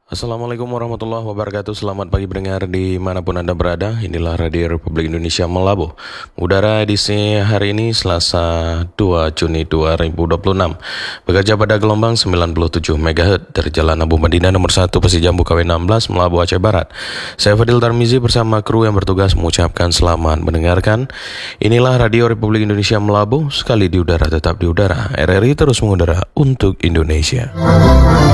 Assalamualaikum warahmatullahi wabarakatuh. Selamat pagi pendengar dimanapun Anda berada. Inilah Radio Republik Indonesia Melabuh. Udara edisi hari ini Selasa 2 Juni 2026. Bekerja pada gelombang 97 MHz dari Jalan Abu Madinah nomor 1 Persijambu KW 16 Melabuh Aceh Barat. Saya Fadil Tarmizi bersama kru yang bertugas mengucapkan selamat mendengarkan. Inilah Radio Republik Indonesia Melabuh. Sekali di udara tetap di udara. RRI terus mengudara untuk Indonesia.